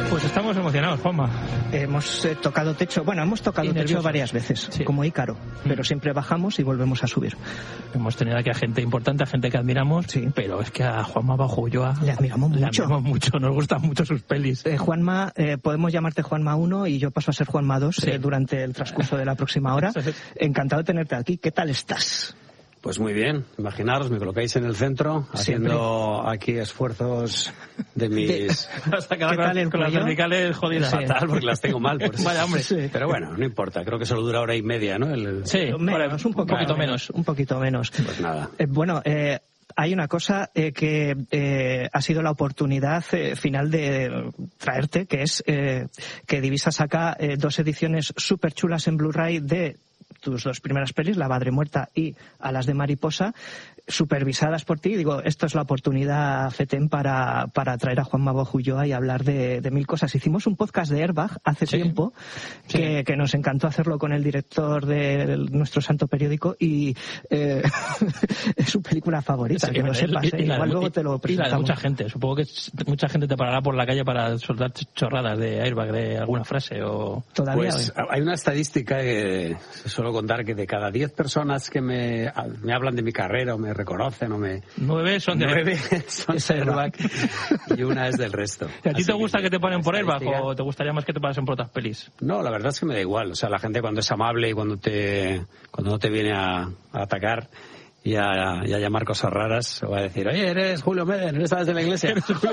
Pues estamos emocionados, Juanma. Hemos tocado techo, hemos tocado techo varias veces, sí, como Ícaro, pero siempre bajamos y volvemos a subir. Hemos tenido aquí a gente importante, a gente que admiramos, sí, pero es que a Juanma Bajo Ulloa le admiramos mucho, nos gustan mucho sus pelis. Juanma, podemos llamarte Juanma 1 y yo paso a ser Juanma 2 durante el transcurso de la próxima hora. Encantado de tenerte aquí. ¿Qué tal estás? Pues muy bien, imaginaros, me colocáis en el centro, haciendo aquí esfuerzos de mis... ¿Qué tal con las cervicales jodidas? Fatal, porque las tengo mal, por eso. Vaya, hombre. Sí. Pero bueno, no importa, creo que solo dura hora y media, ¿no? Un poquito menos. Pues nada. Hay una cosa que ha sido la oportunidad final de traerte, que es que Divisa saca 2 ediciones súper chulas en Blu-ray de tus 2 primeras pelis, La Madre Muerta y Alas de Mariposa, supervisadas por ti. Digo, esto es la oportunidad, FETEM, para traer a Juanma Bajo Ulloa y hablar de 1000 cosas. Hicimos un podcast de Airbag hace tiempo, que nos encantó hacerlo con el director de nuestro santo periódico y es su película favorita, que no sepas. Igual luego te lo presentamos. Y la de mucha gente. Supongo que mucha gente te parará por la calle para soltar chorradas de Airbag, de alguna frase o... Todavía. Pues hay una estadística que suelo contar, que de cada 10 personas que me hablan de mi carrera o me reconocen o me... 9 son de Airbag y una es del resto. ¿Y a ti te gusta que te paren por Airbag o te gustaría más que te parasen por otras pelis? No, la verdad es que me da igual. O sea, la gente cuando es amable y cuando no te viene a atacar y a llamar cosas raras, o a decir, oye, eres Julio Meden, ¿no estabas de la iglesia?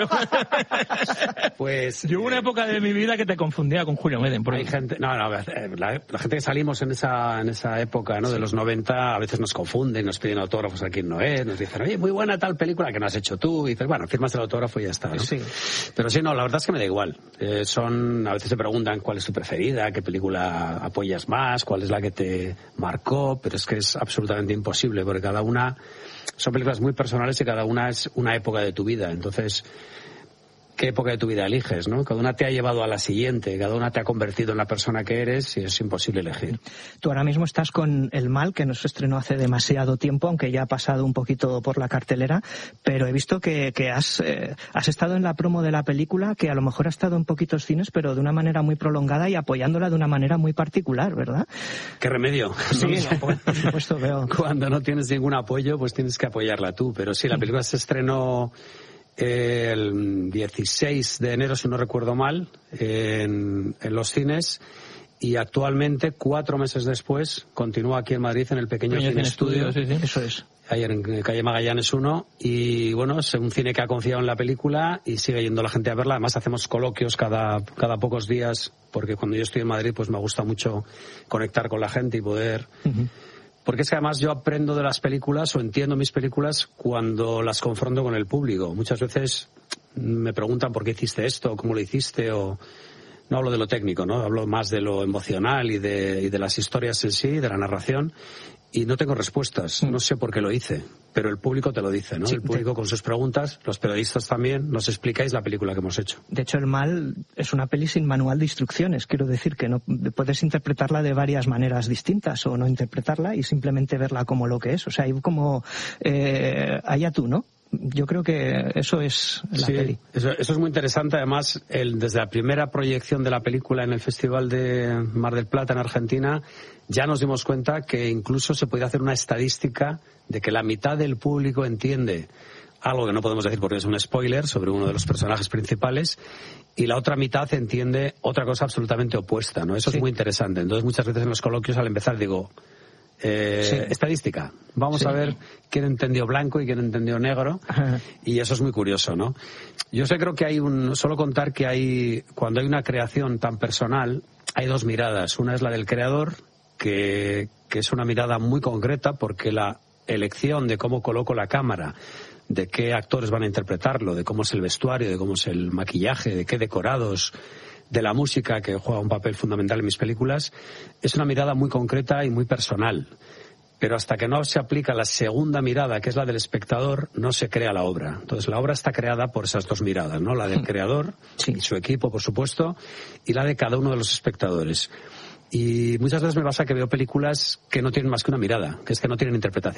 Pues... Yo hubo una época de mi vida que te confundía con Julio Meden. Hay gente... la gente que salimos en esa época, ¿no?, de los 90, a veces nos confunden, nos piden autógrafos a quien no es, nos dicen, oye, muy buena tal película que no has hecho tú, y dices, bueno, firmas el autógrafo y ya está, ¿no? Sí. Pero sí, no, la verdad es que me da igual. A veces se preguntan cuál es tu preferida, qué película apoyas más, cuál es la que te marcó, pero es que es absolutamente imposible, porque cada una son películas muy personales y cada una es una época de tu vida. Entonces, ¿qué época de tu vida eliges, no? Cada una te ha llevado a la siguiente, cada una te ha convertido en la persona que eres y es imposible elegir. Tú ahora mismo estás con El Mal, que no se estrenó hace demasiado tiempo, aunque ya ha pasado un poquito por la cartelera, pero he visto que has estado en la promo de la película, que a lo mejor ha estado en poquitos cines, pero de una manera muy prolongada y apoyándola de una manera muy particular, ¿verdad? ¿Qué remedio? Sí, por supuesto, veo. Cuando no tienes ningún apoyo, pues tienes que apoyarla tú, pero sí, la película se estrenó el 16 de enero, si no recuerdo mal, en los cines, y actualmente, 4 meses después, continúa aquí en Madrid en el pequeño Cine Estudio. Sí. Eso es. Ayer en calle Magallanes 1, y bueno, es un cine que ha confiado en la película y sigue yendo la gente a verla. Además hacemos coloquios cada pocos días, porque cuando yo estoy en Madrid pues me gusta mucho conectar con la gente y poder... Porque es que además yo aprendo de las películas o entiendo mis películas cuando las confronto con el público. Muchas veces me preguntan por qué hiciste esto, cómo lo hiciste, o no hablo de lo técnico, ¿no? Hablo más de lo emocional y de las historias en sí, de la narración, y no tengo respuestas. No sé por qué lo hice, pero el público te lo dice, ¿no? Sí, el público con sus preguntas, los periodistas también, nos explicáis la película que hemos hecho. De hecho, El Mal es una peli sin manual de instrucciones. Quiero decir que no puedes interpretarla de varias maneras distintas o no interpretarla y simplemente verla como lo que es. O sea, hay como allá tú, ¿no? Yo creo que eso es la peli. Eso es muy interesante. Además, desde la primera proyección de la película en el Festival de Mar del Plata en Argentina, ya nos dimos cuenta que incluso se podía hacer una estadística de que la mitad del público entiende algo que no podemos decir porque es un spoiler sobre uno de los personajes principales, y la otra mitad entiende otra cosa absolutamente opuesta, ¿no? Eso es muy interesante. Entonces, muchas veces en los coloquios al empezar digo... estadística. Vamos a ver quién entendió blanco y quién entendió negro. Y eso es muy curioso, ¿no? Yo creo que solo contar que cuando hay una creación tan personal, hay 2 miradas. Una es la del creador, que es una mirada muy concreta, porque la elección de cómo coloco la cámara, de qué actores van a interpretarlo, de cómo es el vestuario, de cómo es el maquillaje, de qué decorados, de la música, que juega un papel fundamental en mis películas, es una mirada muy concreta y muy personal. Pero hasta que no se aplica la segunda mirada, que es la del espectador, no se crea la obra. Entonces la obra está creada por esas 2 miradas, ¿no? La del creador, y su equipo, por supuesto, y la de cada uno de los espectadores. Y muchas veces me pasa que veo películas que no tienen más que una mirada, que es que no tienen interpretación.